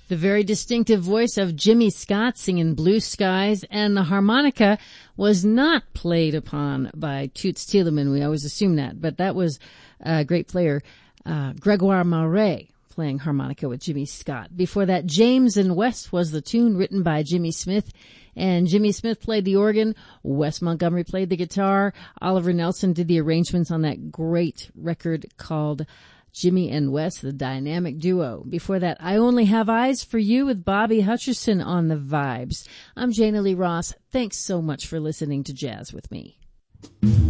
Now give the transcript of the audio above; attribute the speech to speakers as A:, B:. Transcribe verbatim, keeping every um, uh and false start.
A: The very distinctive voice of Jimmy Scott singing Blue Skies, and the harmonica was not played upon by Toots Thielemans. We always assume that, but that was a great player, uh, Gregoire Mauret, playing harmonica with Jimmy Scott. Before that, James and West was the tune, written by Jimmy Smith, and Jimmy Smith played the organ, Wes Montgomery played the guitar, Oliver Nelson did the arrangements on that great record called Jimmy and Wes, the dynamic duo. Before that, I Only Have Eyes for You with Bobby Hutcherson on the vibes. I'm Jana Lee Ross. Thanks so much for listening to Jazz with Me.